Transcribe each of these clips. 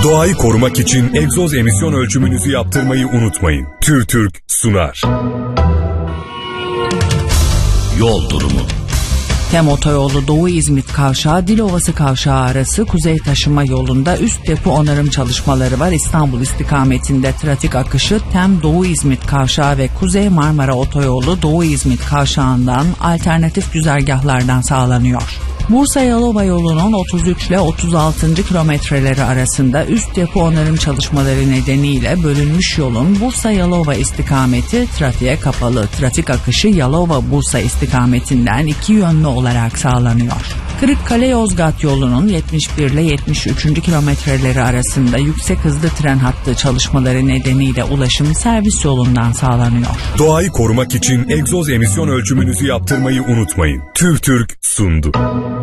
Doğayı korumak için egzoz emisyon ölçümünüzü yaptırmayı unutmayın. TÜRTÜRK sunar. Yol durumu. Tem Otoyolu Doğu İzmit Kavşağı Dilovası Kavşağı arası kuzey taşıma yolunda üst depo onarım çalışmaları var. İstanbul istikametinde trafik akışı Tem Doğu İzmit Kavşağı ve Kuzey Marmara Otoyolu Doğu İzmit Kavşağı'ndan alternatif güzergahlardan sağlanıyor. Bursa-Yalova yolunun 33 ile 36. kilometreleri arasında üst depo onarım çalışmaları nedeniyle bölünmüş yolun Bursa-Yalova istikameti trafiğe kapalı. Trafik akışı Yalova-Bursa istikametinden iki yönlü olarak sağlanıyor. Kırıkkale-Yozgat yolunun 71 ile 73. kilometreleri arasında yüksek hızlı tren hattı çalışmaları nedeniyle ulaşım servis yolundan sağlanıyor. Doğayı korumak için egzoz emisyon ölçümünüzü yaptırmayı unutmayın. TÜRTÜRK sundu.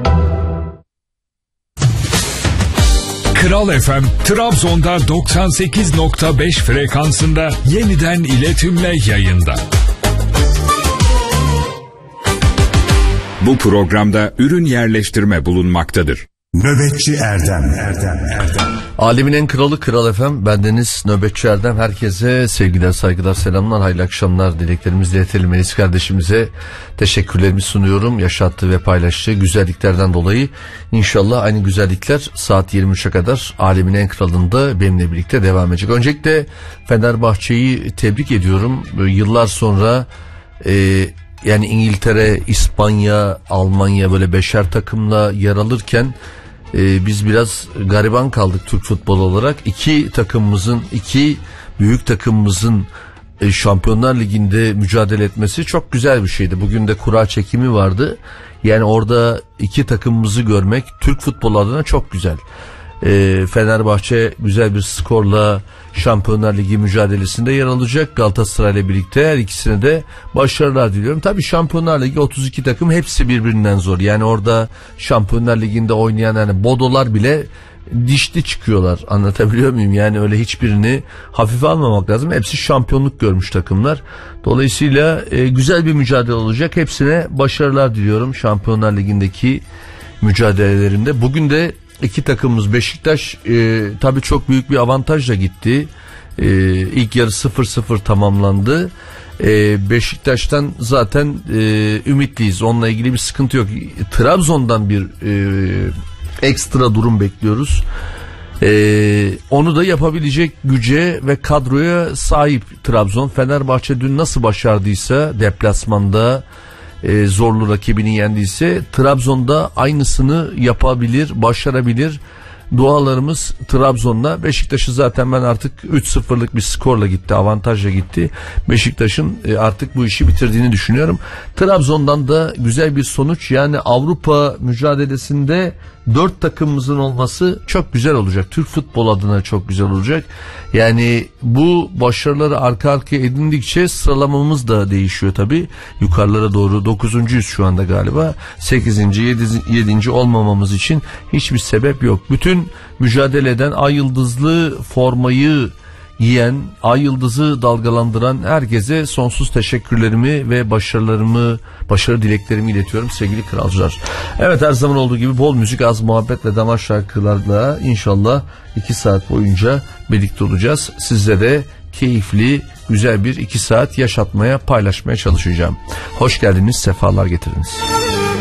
Kral FM Trabzon'da 98.5 frekansında yeniden iletimle yayında. Bu programda ürün yerleştirme bulunmaktadır. Nöbetçi Erdem. Alemin en kralı Kral FM. Bendeniz Nöbetçi Erdem. Herkese sevgiler, saygılar, selamlar, hayırlı akşamlar dileklerimizi iletelim. Melis kardeşimize teşekkürlerimi sunuyorum. Yaşattığı ve paylaştığı güzelliklerden dolayı. İnşallah aynı güzellikler saat 23'e kadar Alemin en kralında benimle birlikte devam edecek. Öncelikle Fenerbahçe'yi tebrik ediyorum. Yıllar sonra yani İngiltere, İspanya, Almanya böyle beşer takımla yer alırken biz biraz gariban kaldık Türk futbolu olarak. İki büyük takımımızın Şampiyonlar Ligi'nde mücadele etmesi çok güzel bir şeydi. Bugün de kura çekimi vardı. Yani orada iki takımımızı görmek Türk futbolu adına çok güzel. Fenerbahçe güzel bir skorla Şampiyonlar Ligi mücadelesinde yer alacak. Galatasaray ile birlikte her ikisine de başarılar diliyorum. Tabii Şampiyonlar Ligi 32 takım hepsi birbirinden zor. Yani orada Şampiyonlar Ligi'nde oynayan yani Bodolar bile dişli çıkıyorlar. Anlatabiliyor muyum? Yani öyle hiçbirini hafife almamak lazım. Hepsi şampiyonluk görmüş takımlar. Dolayısıyla güzel bir mücadele olacak. Hepsine başarılar diliyorum Şampiyonlar Ligi'ndeki mücadelelerinde. Bugün de İki takımımız Beşiktaş tabii çok büyük bir avantajla gitti. İlk yarı 0-0 tamamlandı. Beşiktaş'tan zaten ümitliyiz. Onunla ilgili bir sıkıntı yok. Trabzon'dan bir ekstra durum bekliyoruz. Onu da yapabilecek güce ve kadroya sahip Trabzon. Fenerbahçe dün nasıl başardıysa deplasmanda zorlu rakibini yendiyse Trabzon'da aynısını yapabilir, başarabilir. Dualarımız Trabzon'la. Beşiktaş'ı zaten ben artık 3-0'lık bir skorla gitti, avantajla gitti. Beşiktaş'ın artık bu işi bitirdiğini düşünüyorum. Trabzon'dan da güzel bir sonuç, yani Avrupa mücadelesinde 4 takımımızın olması çok güzel olacak. Türk futbol adına çok güzel olacak. Yani bu başarıları arka arkaya edindikçe sıralamamız da değişiyor tabii. Yukarılara doğru 9.'yüz şu anda galiba. 8. 7. olmamamız için hiçbir sebep yok. Bütün mücadele eden ay yıldızlı formayı giyen, ay yıldızı dalgalandıran herkese sonsuz teşekkürlerimi ve başarı dileklerimi iletiyorum sevgili kralcılar. Evet, her zaman olduğu gibi bol müzik, az muhabbet ve damar şarkılarla inşallah 2 saat boyunca birlikte olacağız. Sizle de keyifli, güzel bir 2 saat yaşatmaya, paylaşmaya çalışacağım. Hoş geldiniz, sefalar getirdiniz.